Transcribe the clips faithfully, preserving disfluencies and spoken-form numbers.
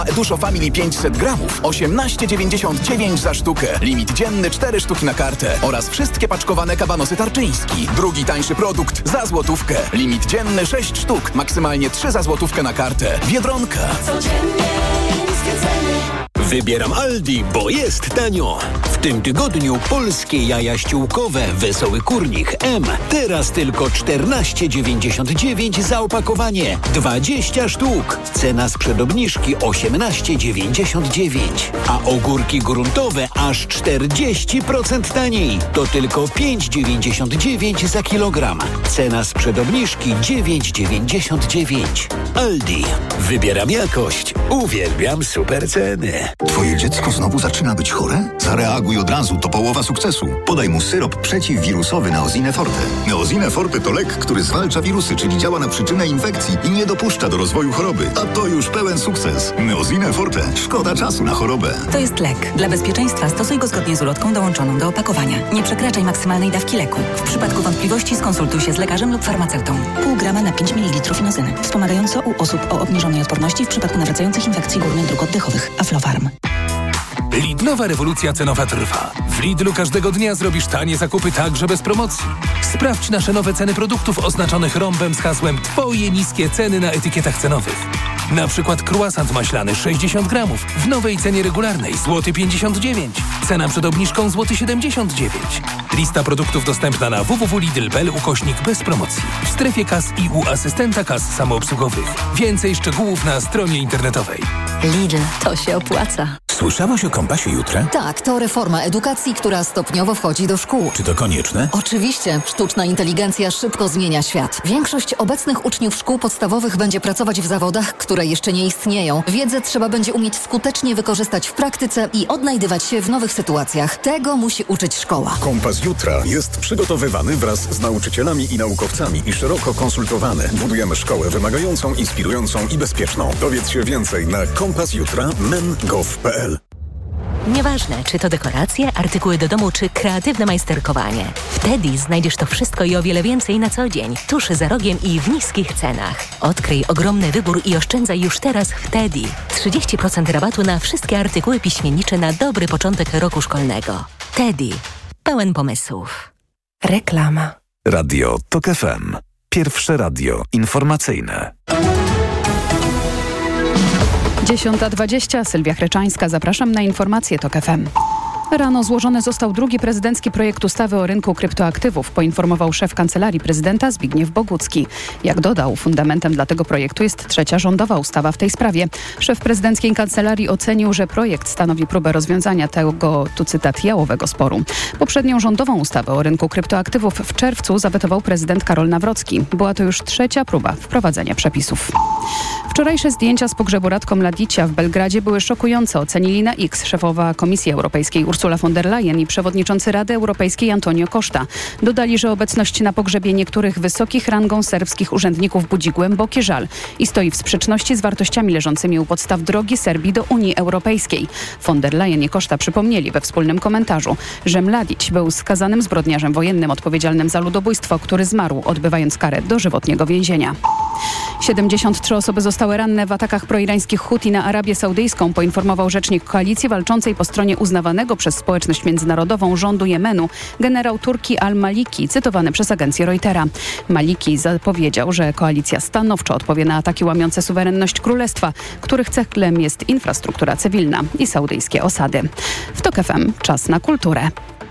Eduszo Family pięćset gramów, osiemnaście dziewięćdziesiąt dziewięć za sztukę. Limit dzienny cztery sztuki na kartę. Oraz wszystkie paczkowane kabanosy Tarczyński. Drugi tańszy produkt za złotówkę. Limit dzienny sześć sztuk, maksymalnie trzy za złotówkę na kartę. Biedronka. Codziennie niskie ceny. Wybieram Aldi, bo jest tanio. W tym tygodniu polskie jaja ściółkowe Wesoły Kurnik M. Teraz tylko czternaście dziewięćdziesiąt dziewięć za opakowanie. dwadzieścia sztuk. Cena sprzed obniżki osiemnaście dziewięćdziesiąt dziewięć. A ogórki gruntowe aż czterdzieści procent taniej. To tylko pięć dziewięćdziesiąt dziewięć za kilogram. Cena sprzed obniżki dziewięć dziewięćdziesiąt dziewięć. Aldi. Wybieram jakość. Uwielbiam super ceny. Twoje dziecko znowu zaczyna być chore? Zareaguj od razu, to połowa sukcesu. Podaj mu syrop przeciwwirusowy Neosine Forte. Neosine Forte to lek, który zwalcza wirusy, czyli działa na przyczynę infekcji i nie dopuszcza do rozwoju choroby. A to już pełen sukces. Neosine Forte. Szkoda czasu na chorobę. To jest lek. Dla bezpieczeństwa stosuj go zgodnie z ulotką dołączoną do opakowania. Nie przekraczaj maksymalnej dawki leku. W przypadku wątpliwości skonsultuj się z lekarzem lub farmaceutą. Pół grama na pięć mililitrów inozyny. Wspomagająco u osób o obniżonej odporności w przypadku nawracających infekcji górnych dróg oddechowych. Aflofarm. Lidlowa rewolucja cenowa trwa. W Lidlu każdego dnia zrobisz tanie zakupy także bez promocji. Sprawdź nasze nowe ceny produktów oznaczonych rąbem z hasłem Twoje niskie ceny na etykietach cenowych. Na przykład croissant maślany sześćdziesiąt gramów w nowej cenie regularnej złoty pięćdziesiąt dziewięć. Cena przed obniżką złoty siedemdziesiąt dziewięć. Lista produktów dostępna na w w w kropka lidl kropka p l ukośnik bez promocji. W strefie kas i u asystenta kas samoobsługowych. Więcej szczegółów na stronie internetowej. Lidl, to się opłaca. Słyszałaś o Kompasie Jutra? Tak, to reforma edukacji, która stopniowo wchodzi do szkół. Czy to konieczne? Oczywiście. Sztuczna inteligencja szybko zmienia świat. Większość obecnych uczniów szkół podstawowych będzie pracować w zawodach, które jeszcze nie istnieją. Wiedzę trzeba będzie umieć skutecznie wykorzystać w praktyce i odnajdywać się w nowych sytuacjach. Tego musi uczyć szkoła. Kompas Jutra jest przygotowywany wraz z nauczycielami i naukowcami i szeroko konsultowany. Budujemy szkołę wymagającą, inspirującą i bezpieczną. Dowiedz się więcej na kompas jutra kropka men kropka gov kropka p l. Nieważne, czy to dekoracje, artykuły do domu, czy kreatywne majsterkowanie. W Teddy znajdziesz to wszystko i o wiele więcej na co dzień, tuż za rogiem i w niskich cenach. Odkryj ogromny wybór i oszczędzaj już teraz w Teddy. trzydzieści procent rabatu na wszystkie artykuły piśmiennicze na dobry początek roku szkolnego. Teddy. Pełen pomysłów. Reklama. Radio Tok F M. Pierwsze radio informacyjne. dziesiąta dwadzieścia, Sylwia Chreczańska. Zapraszam na informacje Tok F M. Rano złożony został drugi prezydencki projekt ustawy o rynku kryptoaktywów, poinformował szef Kancelarii Prezydenta Zbigniew Bogucki. Jak dodał, fundamentem dla tego projektu jest trzecia rządowa ustawa w tej sprawie. Szef prezydenckiej kancelarii ocenił, że projekt stanowi próbę rozwiązania tego, tu cytat, jałowego sporu. Poprzednią rządową ustawę o rynku kryptoaktywów w czerwcu zawetował prezydent Karol Nawrocki. Była to już trzecia próba wprowadzenia przepisów. Wczorajsze zdjęcia z pogrzebu Radko Mladicia w Belgradzie były szokujące, ocenili na X szefowa Komisji Europejskiej Ursula von der Leyen i przewodniczący Rady Europejskiej Antonio Costa. Dodali, że obecność na pogrzebie niektórych wysokich rangą serbskich urzędników budzi głęboki żal i stoi w sprzeczności z wartościami leżącymi u podstaw drogi Serbii do Unii Europejskiej. Von der Leyen i Costa przypomnieli we wspólnym komentarzu, że Mladić był skazanym zbrodniarzem wojennym odpowiedzialnym za ludobójstwo, który zmarł, odbywając karę dożywotniego więzienia. siedemdziesiąt trzy osoby zostały ranne w atakach proirańskich Huti na Arabię Saudyjską, poinformował rzecznik koalicji walczącej po stronie uznawanego przez społeczność międzynarodową rządu Jemenu, generał Turki al-Maliki, cytowany przez agencję Reutera. Maliki zapowiedział, że koalicja stanowczo odpowie na ataki łamiące suwerenność królestwa, których celem jest infrastruktura cywilna i saudyjskie osady. W Tok F M czas na kulturę.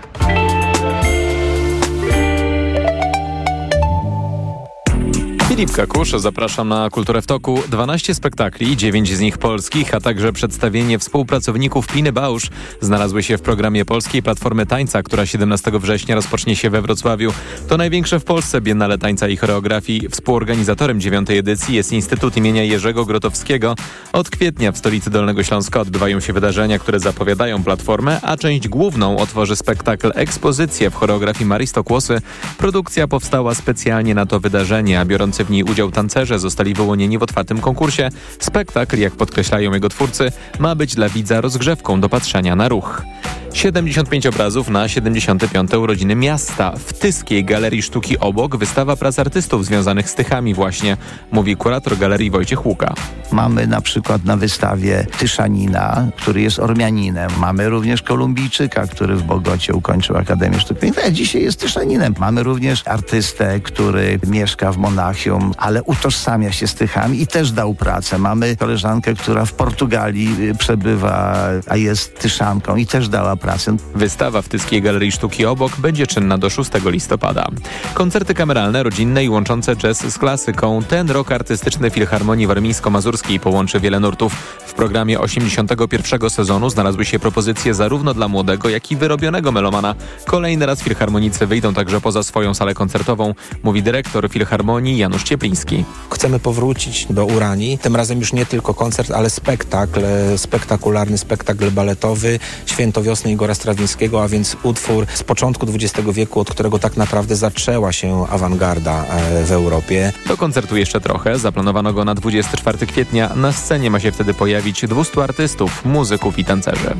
Filip Kakusz, zapraszam na Kulturę w Toku. dwanaście spektakli, dziewięć z nich polskich, a także przedstawienie współpracowników Piny Bausch znalazły się w programie Polskiej Platformy Tańca, która siedemnastego września rozpocznie się we Wrocławiu. To największe w Polsce Biennale Tańca i Choreografii. Współorganizatorem dziewiątej edycji jest Instytut imienia Jerzego Grotowskiego. Od kwietnia w stolicy Dolnego Śląska odbywają się wydarzenia, które zapowiadają platformę, a część główną otworzy spektakl Ekspozycje w choreografii Marii Stokłosy. Produkcja powstała specjalnie na to wydarzenie, a biorący w niej udział tancerze zostali wyłonieni w otwartym konkursie. Spektakl, jak podkreślają jego twórcy, ma być dla widza rozgrzewką do patrzenia na ruch. siedemdziesiąt pięć obrazów na siedemdziesiąte piąte urodziny miasta. W Tyskiej Galerii Sztuki obok wystawa prac artystów związanych z Tychami właśnie, mówi kurator galerii Wojciech Łuka. Mamy na przykład na wystawie Tyszanina, który jest Ormianinem. Mamy również Kolumbijczyka, który w Bogocie ukończył Akademię Sztuk Pięknych, a dzisiaj jest Tyszaninem. Mamy również artystę, który mieszka w Monachium, ale utożsamia się z Tychami i też dał pracę. Mamy koleżankę, która w Portugalii przebywa, a jest Tyszanką i też dała pracę. Wystawa w Tyskiej Galerii Sztuki obok będzie czynna do szóstego listopada. Koncerty kameralne, rodzinne i łączące jazz z klasyką. Ten rok artystyczny Filharmonii Warmińsko-Mazurskiej połączy wiele nurtów. W programie osiemdziesiątego pierwszego sezonu znalazły się propozycje zarówno dla młodego, jak i wyrobionego melomana. Kolejny raz filharmonicy wyjdą także poza swoją salę koncertową, mówi dyrektor Filharmonii Janusz Ciepliński. Chcemy powrócić do Uranii. Tym razem już nie tylko koncert, ale spektakl, spektakularny spektakl baletowy, Święto Wiosny Igora Strawińskiego, a więc utwór z początku dwudziestego wieku, od którego tak naprawdę zaczęła się awangarda w Europie. Do koncertu jeszcze trochę. Zaplanowano go na dwudziestego czwartego kwietnia. Na scenie ma się wtedy pojawić dwustu artystów, muzyków i tancerzy.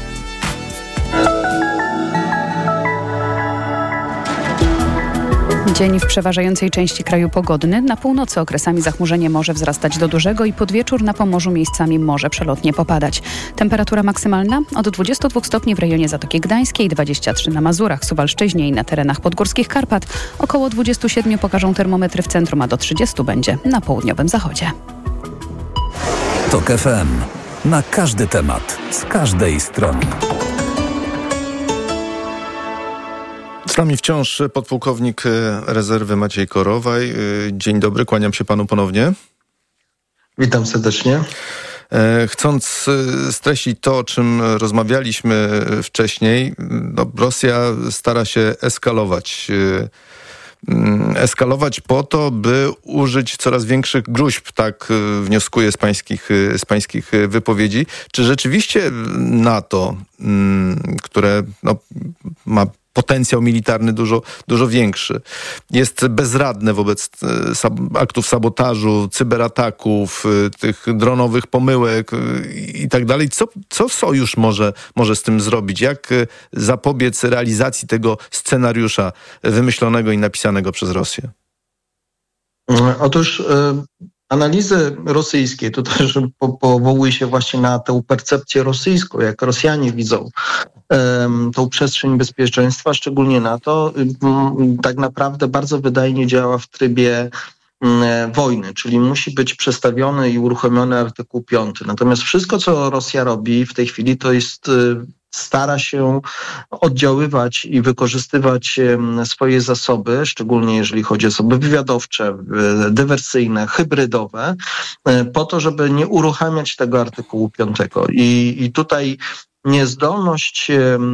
Dzień w przeważającej części kraju pogodny. Na północy okresami zachmurzenie może wzrastać do dużego i pod wieczór na Pomorzu miejscami może przelotnie popadać. Temperatura maksymalna od dwudziestu dwóch stopni w rejonie Zatoki Gdańskiej, dwadzieścia trzy na Mazurach, Suwalszczyźnie i na terenach podgórskich Karpat. Około dwudziestu siedmiu pokażą termometry w centrum, a do trzydziestu będzie na południowym zachodzie. TOK F M. Na każdy temat, z każdej strony. Z nami wciąż podpułkownik rezerwy Maciej Korowaj. Dzień dobry, kłaniam się panu ponownie. Witam serdecznie. Chcąc streścić to, o czym rozmawialiśmy wcześniej, no, Rosja stara się eskalować. Eskalować po to, by użyć coraz większych gruźb, tak wnioskuję z pańskich, z pańskich wypowiedzi. Czy rzeczywiście NATO, które no, ma potencjał militarny dużo, dużo większy, jest bezradne wobec sab- aktów sabotażu, cyberataków, tych dronowych pomyłek i tak dalej. Co, co sojusz może, może z tym zrobić? Jak zapobiec realizacji tego scenariusza wymyślonego i napisanego przez Rosję? Otóż analizy rosyjskie, to też powołuje się właśnie na tę percepcję rosyjską, jak Rosjanie widzą um, tą przestrzeń bezpieczeństwa, szczególnie NATO, um, tak naprawdę bardzo wydajnie działa w trybie um, wojny, czyli musi być przestawiony i uruchomiony artykuł piąty. Natomiast wszystko, co Rosja robi w tej chwili, to jest um, stara się oddziaływać i wykorzystywać swoje zasoby, szczególnie jeżeli chodzi o zasoby wywiadowcze, dywersyjne, hybrydowe, po to, żeby nie uruchamiać tego artykułu piątego. I, i tutaj niezdolność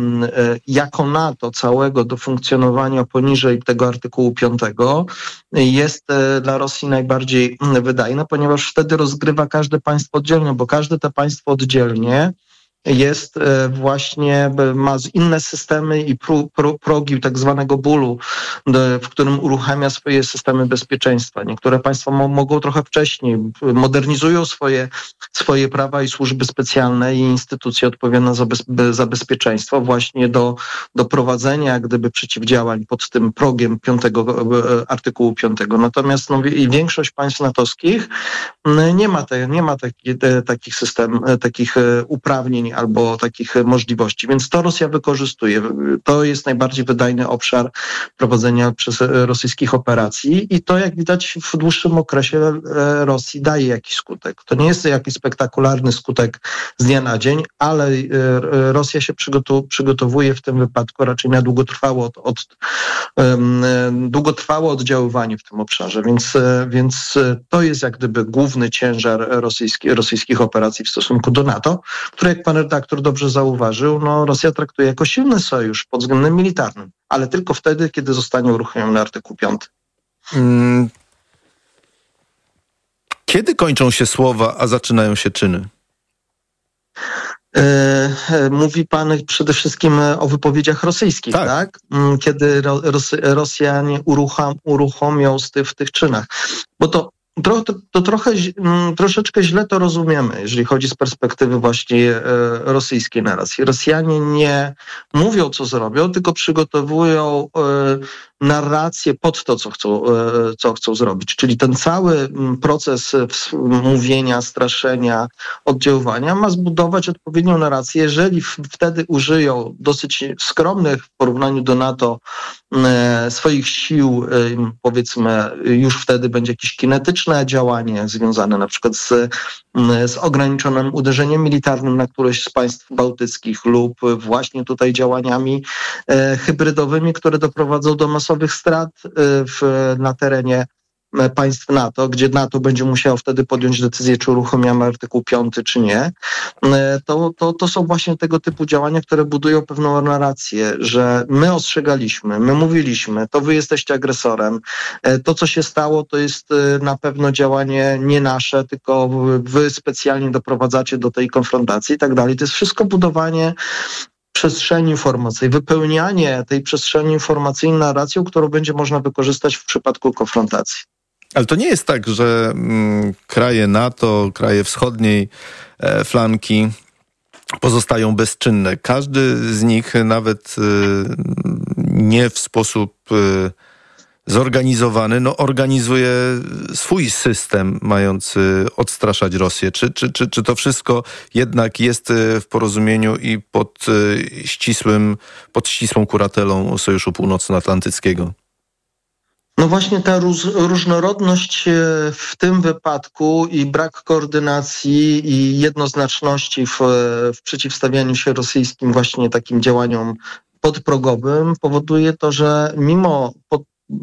jako NATO całego do funkcjonowania poniżej tego artykułu piątego jest dla Rosji najbardziej wydajna, ponieważ wtedy rozgrywa każde państwo oddzielnie, bo każde to państwo oddzielnie jest właśnie, ma inne systemy i pro, pro, progi tak zwanego bólu, w którym uruchamia swoje systemy bezpieczeństwa. Niektóre państwa mo, mogą trochę wcześniej, modernizują swoje, swoje prawa i służby specjalne i instytucje odpowiedzialne za, bez, za bezpieczeństwo właśnie do, do prowadzenia jak gdyby przeciwdziałań pod tym progiem piątego, artykułu piątego. Natomiast no, i większość państw natowskich nie ma, te, nie ma taki, te, takich system, takich uprawnień albo takich możliwości. Więc to Rosja wykorzystuje. To jest najbardziej wydajny obszar prowadzenia przez rosyjskich operacji i to, jak widać, w dłuższym okresie Rosji daje jakiś skutek. To nie jest jakiś spektakularny skutek z dnia na dzień, ale Rosja się przygotu- przygotowuje w tym wypadku raczej na długotrwałe, od, od, um, długotrwałe oddziaływanie w tym obszarze. Więc, więc to jest jak gdyby główny ciężar rosyjski, rosyjskich operacji w stosunku do NATO, które, jak pan redaktor dobrze zauważył, no Rosja traktuje jako silny sojusz pod względem militarnym, ale tylko wtedy, kiedy zostanie uruchomiony artykuł piąty. Hmm. Kiedy kończą się słowa, a zaczynają się czyny? Mówi pan przede wszystkim o wypowiedziach rosyjskich, tak? tak? Kiedy Ros- Rosjanie urucham, uruchomią z ty- w tych czynach. Bo to To, to, to trochę, troszeczkę źle to rozumiemy, jeżeli chodzi z perspektywy właśnie rosyjskiej narracji. Rosjanie nie mówią, co zrobią, tylko przygotowują narrację pod to, co chcą, co chcą zrobić. Czyli ten cały proces mówienia, straszenia, oddziaływania ma zbudować odpowiednią narrację. Jeżeli wtedy użyją dosyć skromnych w porównaniu do NATO swoich sił, powiedzmy, już wtedy będzie jakieś kinetyczne działanie związane na przykład z, z ograniczonym uderzeniem militarnym na któreś z państw bałtyckich lub właśnie tutaj działaniami e, hybrydowymi, które doprowadzą do masowych strat e, w, na terenie państw NATO, gdzie NATO będzie musiało wtedy podjąć decyzję, czy uruchomiamy artykuł piąty, czy nie, to, to, to są właśnie tego typu działania, które budują pewną narrację, że my ostrzegaliśmy, my mówiliśmy, to wy jesteście agresorem, to co się stało, to jest na pewno działanie nie nasze, tylko wy specjalnie doprowadzacie do tej konfrontacji i tak dalej. To jest wszystko budowanie przestrzeni informacyjnej, wypełnianie tej przestrzeni informacyjnej narracją, którą będzie można wykorzystać w przypadku konfrontacji. Ale to nie jest tak, że mm, kraje NATO, kraje wschodniej e, flanki pozostają bezczynne. Każdy z nich, nawet e, nie w sposób e, zorganizowany, no organizuje swój system mający odstraszać Rosję. Czy, czy, czy, czy to wszystko jednak jest w porozumieniu i pod ścisłym, pod ścisłą kuratelą Sojuszu Północnoatlantyckiego? No właśnie ta róż, różnorodność w tym wypadku i brak koordynacji i jednoznaczności w, w przeciwstawianiu się rosyjskim właśnie takim działaniom podprogowym powoduje to, że mimo pod,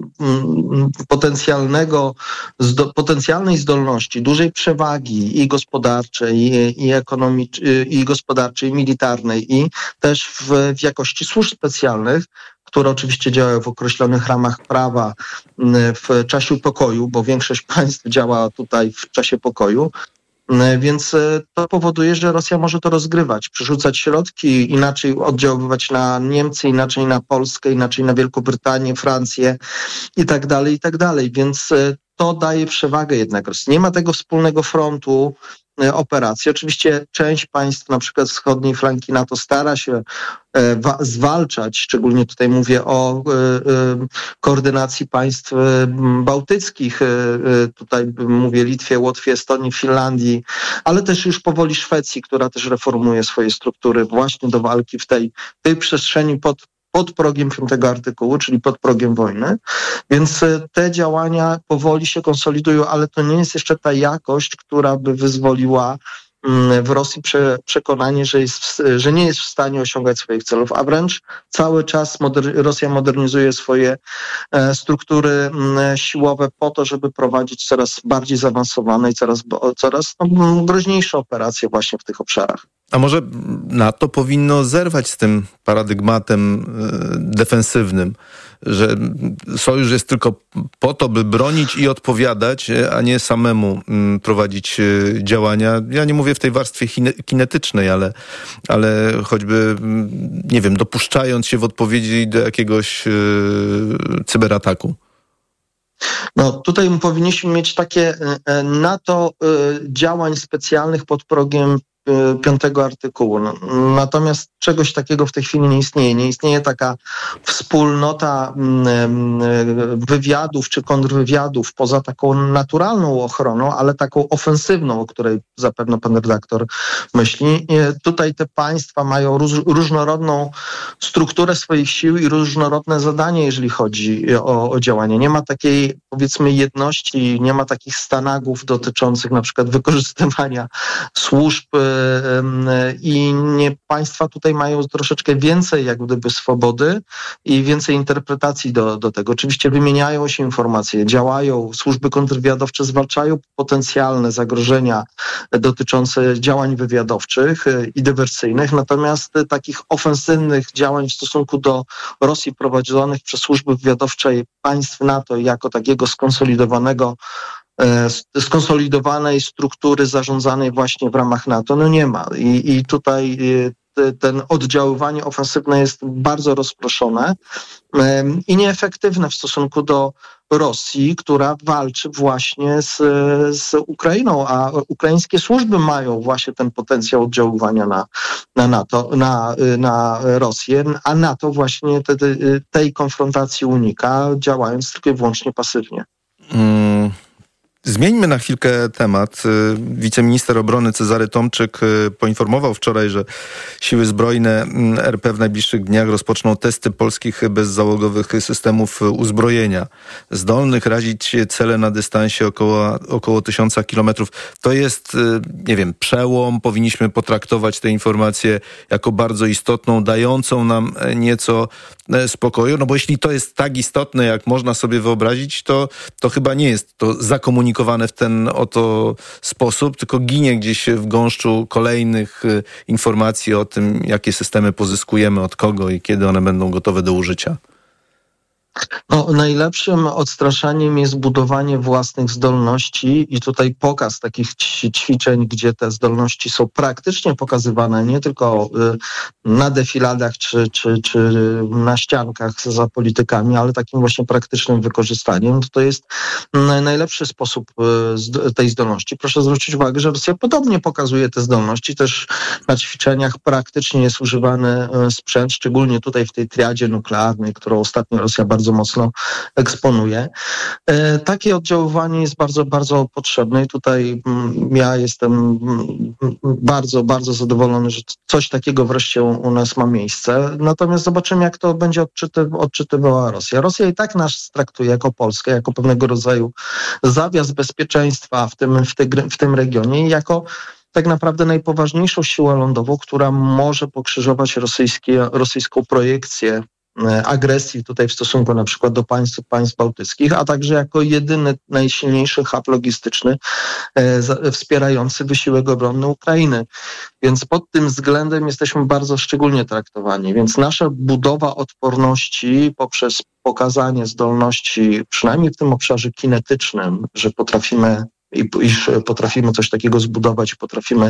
potencjalnego, zdo, potencjalnej zdolności, dużej przewagi i gospodarczej, i, i, ekonomicz, i gospodarczej, i militarnej, i też w, w jakości służb specjalnych, które oczywiście działają w określonych ramach prawa w czasie pokoju, bo większość państw działa tutaj w czasie pokoju. Więc to powoduje, że Rosja może to rozgrywać, przerzucać środki, inaczej oddziaływać na Niemcy, inaczej na Polskę, inaczej na Wielką Brytanię, Francję i tak dalej, i tak dalej. Więc to daje przewagę jednak Rosji. Nie ma tego wspólnego frontu operacji. Oczywiście część państw, na przykład wschodniej flanki NATO, stara się e, wa- zwalczać, szczególnie tutaj mówię o e, e, koordynacji państw e, bałtyckich, e, tutaj mówię Litwie, Łotwie, Estonii, Finlandii, ale też już powoli Szwecji, która też reformuje swoje struktury właśnie do walki w tej, tej przestrzeni pod pod progiem piątego artykułu, czyli pod progiem wojny. Więc te działania powoli się konsolidują, ale to nie jest jeszcze ta jakość, która by wyzwoliła w Rosji prze, przekonanie, że, jest, że nie jest w stanie osiągać swoich celów, a wręcz cały czas moder, Rosja modernizuje swoje e, struktury m, siłowe po to, żeby prowadzić coraz bardziej zaawansowane i coraz, coraz no, groźniejsze operacje właśnie w tych obszarach. A może NATO powinno zerwać z tym paradygmatem e, defensywnym, że sojusz jest tylko po to, by bronić i odpowiadać, a nie samemu m, prowadzić e, działania. Ja nie mówię w tej warstwie chine- kinetycznej, ale, ale choćby, nie wiem, dopuszczając się w odpowiedzi do jakiegoś e, cyberataku. No tutaj powinniśmy mieć takie e, NATO e, działań specjalnych pod progiem piątego artykułu. No, natomiast czegoś takiego w tej chwili nie istnieje. Nie istnieje taka wspólnota wywiadów czy kontrwywiadów poza taką naturalną ochroną, ale taką ofensywną, o której zapewne pan redaktor myśli. Tutaj te państwa mają róż, różnorodną strukturę swoich sił i różnorodne zadanie, jeżeli chodzi o, o działanie. Nie ma takiej, powiedzmy, jedności, nie ma takich stanagów dotyczących na przykład wykorzystywania służb i nie, państwa tutaj mają troszeczkę więcej jak gdyby swobody i więcej interpretacji do, do tego. Oczywiście wymieniają się informacje, działają, służby kontrwywiadowcze zwalczają potencjalne zagrożenia dotyczące działań wywiadowczych i dywersyjnych, natomiast takich ofensywnych działań w stosunku do Rosji prowadzonych przez służby wywiadowcze państw NATO jako takiego skonsolidowanego skonsolidowanej struktury zarządzanej właśnie w ramach NATO, no nie ma. I, i tutaj ten oddziaływanie ofensywne jest bardzo rozproszone i nieefektywne w stosunku do Rosji, która walczy właśnie z, z Ukrainą, a ukraińskie służby mają właśnie ten potencjał oddziaływania na, na NATO, na, na Rosję, a NATO właśnie te, te, tej konfrontacji unika, działając tylko i wyłącznie pasywnie. Hmm. Zmieńmy na chwilkę temat. Wiceminister obrony Cezary Tomczyk poinformował wczoraj, że siły zbrojne R P w najbliższych dniach rozpoczną testy polskich bezzałogowych systemów uzbrojenia, zdolnych razić cele na dystansie około, około tysiąca kilometrów. To jest, nie wiem, przełom. Powinniśmy potraktować tę informację jako bardzo istotną, dającą nam nieco spokoju, no bo jeśli to jest tak istotne, jak można sobie wyobrazić, to, to chyba nie jest to zakomunikowane w ten oto sposób, tylko ginie gdzieś w gąszczu kolejnych informacji o tym, jakie systemy pozyskujemy, od kogo i kiedy one będą gotowe do użycia. No, najlepszym odstraszaniem jest budowanie własnych zdolności i tutaj pokaz takich ćwiczeń, gdzie te zdolności są praktycznie pokazywane, nie tylko na defiladach czy, czy, czy na ściankach za politykami, ale takim właśnie praktycznym wykorzystaniem. To jest najlepszy sposób tej zdolności. Proszę zwrócić uwagę, że Rosja podobnie pokazuje te zdolności. Też na ćwiczeniach praktycznie jest używany sprzęt, szczególnie tutaj w tej triadzie nuklearnej, którą ostatnio Rosja bardzo bardzo mocno eksponuje. E, takie oddziaływanie jest bardzo, bardzo potrzebne i tutaj m, ja jestem m, bardzo, bardzo zadowolony, że coś takiego wreszcie u, u nas ma miejsce. Natomiast zobaczymy, jak to będzie odczyty, odczytywała Rosja. Rosja i tak nas traktuje jako Polskę, jako pewnego rodzaju zawias bezpieczeństwa w tym, w, ty, w tym regionie i jako tak naprawdę najpoważniejszą siłę lądową, która może pokrzyżować rosyjskie, rosyjską projekcję agresji tutaj w stosunku na przykład do państw, państw bałtyckich, a także jako jedyny najsilniejszy hub logistyczny e, wspierający wysiłek obronny Ukrainy. Więc pod tym względem jesteśmy bardzo szczególnie traktowani. Więc nasza budowa odporności poprzez pokazanie zdolności, przynajmniej w tym obszarze kinetycznym, że potrafimy i iż potrafimy coś takiego zbudować, potrafimy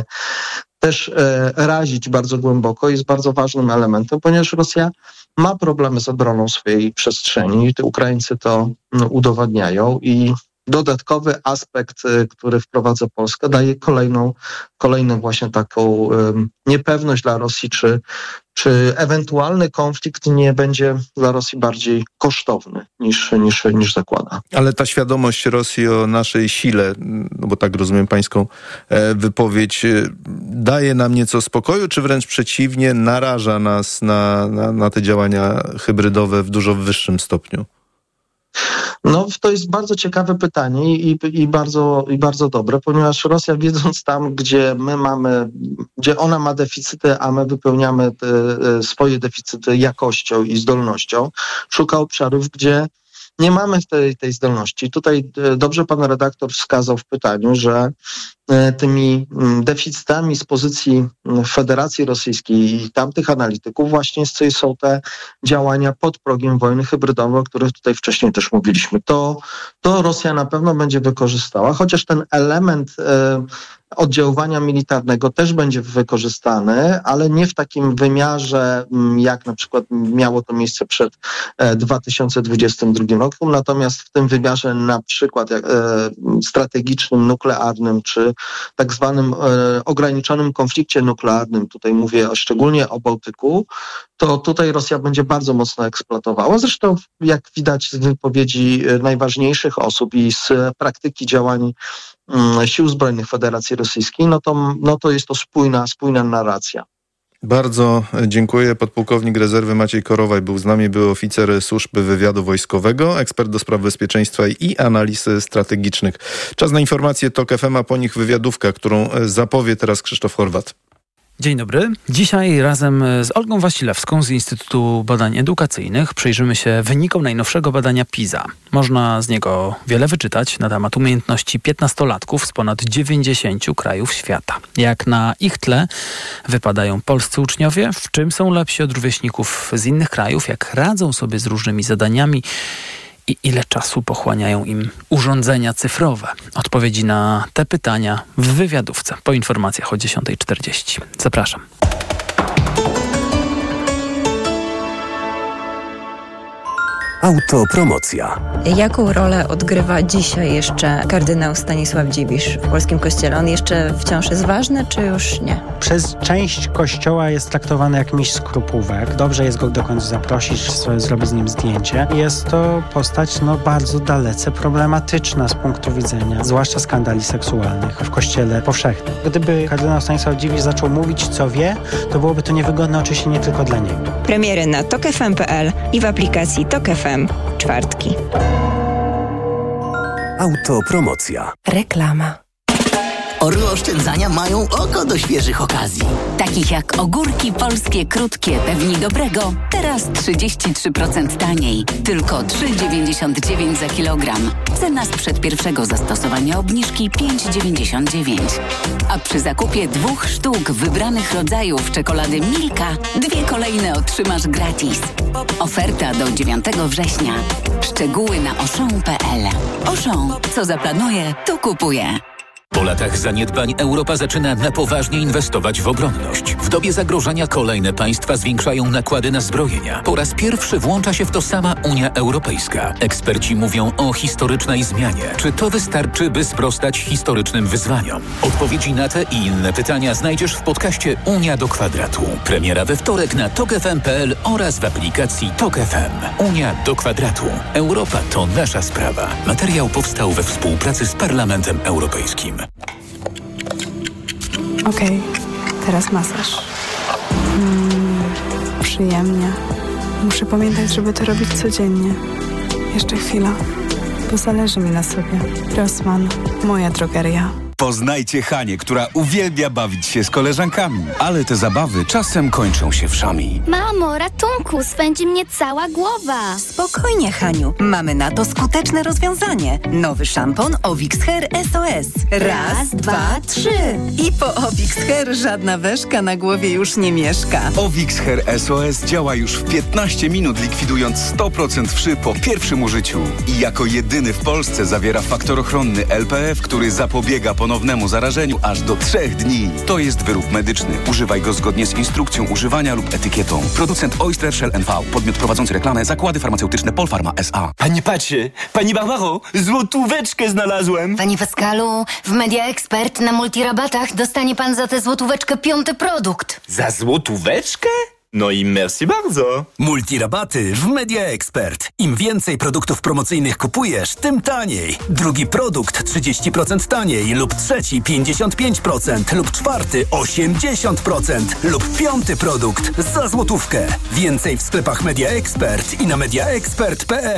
też e, razić bardzo głęboko, jest bardzo ważnym elementem, ponieważ Rosja ma problemy z obroną swojej przestrzeni i te Ukraińcy to no, udowadniają i dodatkowy aspekt, który wprowadza Polska, daje kolejną, kolejną właśnie taką um, niepewność dla Rosji, czy, czy ewentualny konflikt nie będzie dla Rosji bardziej kosztowny niż, niż, niż zakłada. Ale ta świadomość Rosji o naszej sile, no bo tak rozumiem pańską e, wypowiedź, e, daje nam nieco spokoju, czy wręcz przeciwnie, naraża nas na, na, na te działania hybrydowe w dużo wyższym stopniu? No, to jest bardzo ciekawe pytanie i, i, bardzo, i bardzo dobre, ponieważ Rosja, wiedząc tam, gdzie my mamy, gdzie ona ma deficyty, a my wypełniamy te, swoje deficyty jakością i zdolnością, szuka obszarów, gdzie nie mamy tej, tej zdolności. Tutaj dobrze pan redaktor wskazał w pytaniu, że tymi deficytami z pozycji Federacji Rosyjskiej i tamtych analityków właśnie są te działania pod progiem wojny hybrydowej, o których tutaj wcześniej też mówiliśmy. To, to Rosja na pewno będzie wykorzystała, chociaż ten element e, oddziaływania militarnego też będzie wykorzystany, ale nie w takim wymiarze, jak na przykład miało to miejsce przed dwa tysiące dwudziestym drugim rokiem, natomiast w tym wymiarze na przykład jak, e, strategicznym, nuklearnym, czy tak zwanym e, ograniczonym konflikcie nuklearnym, tutaj mówię szczególnie o Bałtyku, to tutaj Rosja będzie bardzo mocno eksploatowała. Zresztą jak widać z wypowiedzi najważniejszych osób i z praktyki działań Sił Zbrojnych Federacji Rosyjskiej, no to, no to jest to spójna, spójna narracja. Bardzo dziękuję. Podpułkownik rezerwy Maciej Korowaj był z nami, był oficer Służby Wywiadu Wojskowego, ekspert do spraw bezpieczeństwa i analiz strategicznych. Czas na informacje TOK F M, a po nich wywiadówka, którą zapowie teraz Krzysztof Horwat. Dzień dobry. Dzisiaj razem z Olgą Wasilewską z Instytutu Badań Edukacyjnych przyjrzymy się wynikom najnowszego badania PISA. Można z niego wiele wyczytać na temat umiejętności piętnastolatków z ponad dziewięćdziesięciu krajów świata. Jak na ich tle wypadają polscy uczniowie, w czym są lepsi od rówieśników z innych krajów, jak radzą sobie z różnymi zadaniami i ile czasu pochłaniają im urządzenia cyfrowe. Odpowiedzi na te pytania w wywiadówce po informacjach o dziesiąta czterdzieści. Zapraszam. Autopromocja. Jaką rolę odgrywa dzisiaj jeszcze kardynał Stanisław Dziwisz w polskim kościele? On jeszcze wciąż jest ważny, czy już nie? Przez część kościoła jest traktowany jak mistrz skrupówek. Dobrze jest go do końca zaprosić, zrobić z nim zdjęcie. Jest to postać no, bardzo dalece problematyczna z punktu widzenia, zwłaszcza skandali seksualnych w kościele powszechnym. Gdyby kardynał Stanisław Dziwisz zaczął mówić, co wie, to byłoby to niewygodne oczywiście nie tylko dla niego. Premiery na tok f m kropka p l i w aplikacji Tok F M. Czwartki. Autopromocja. Reklama. Orły oszczędzania mają oko do świeżych okazji. Takich jak ogórki polskie krótkie, pewni dobrego. Teraz trzydzieści trzy procent taniej. Tylko trzy dziewięćdziesiąt dziewięć za kilogram. Cena sprzed pierwszego zastosowania obniżki pięć dziewięćdziesiąt dziewięć. A przy zakupie dwóch sztuk wybranych rodzajów czekolady Milka, dwie kolejne otrzymasz gratis. Oferta do dziewiątego września. Szczegóły na auchan kropka p l. Auchan. Co zaplanuje, to kupuje. Po latach zaniedbań Europa zaczyna na poważnie inwestować w obronność. W dobie zagrożenia kolejne państwa zwiększają nakłady na zbrojenia. Po raz pierwszy włącza się w to sama Unia Europejska. Eksperci mówią o historycznej zmianie. Czy to wystarczy, by sprostać historycznym wyzwaniom? Odpowiedzi na te i inne pytania znajdziesz w podcaście Unia do kwadratu. Premiera we wtorek na tok f m kropka p l oraz w aplikacji Tok F M. Unia do kwadratu. Europa to nasza sprawa. Materiał powstał we współpracy z Parlamentem Europejskim. Okej, teraz masaż. Mm, przyjemnie. Muszę pamiętać, żeby to robić codziennie. Jeszcze chwila, bo zależy mi na sobie. Rossmann, moja drogeria. Poznajcie Hanię, która uwielbia bawić się z koleżankami. Ale te zabawy czasem kończą się wszami. Mamo, ratunku, swędzi mnie cała głowa. Spokojnie, Haniu. Mamy na to skuteczne rozwiązanie. Nowy szampon Ovix Hair S O S. Raz, dwa, trzy. I po Ovix Hair żadna weszka na głowie już nie mieszka. Ovix Hair S O S działa już w piętnaście minut, likwidując sto procent wszy po pierwszym użyciu. I jako jedyny w Polsce zawiera faktor ochronny L P F, który zapobiega ponownemu zarażeniu aż do trzech dni. To jest wyrób medyczny. Używaj go zgodnie z instrukcją używania lub etykietą. Producent Oyster Shell N V. Podmiot prowadzący reklamę Zakłady Farmaceutyczne Polpharma S A. Pani patrzy, pani Barbaro, złotóweczkę znalazłem. Panie Pascalu, w Media Expert na multirabatach dostanie pan za tę złotóweczkę piąty produkt. Za złotóweczkę? No i merci bardzo. Multirabaty w Media Expert. Im więcej produktów promocyjnych kupujesz, tym taniej. Drugi produkt trzydzieści procent taniej lub trzeci pięćdziesiąt pięć procent lub czwarty osiemdziesiąt procent lub piąty produkt za złotówkę. Więcej w sklepach Media Expert i na media expert kropka p l.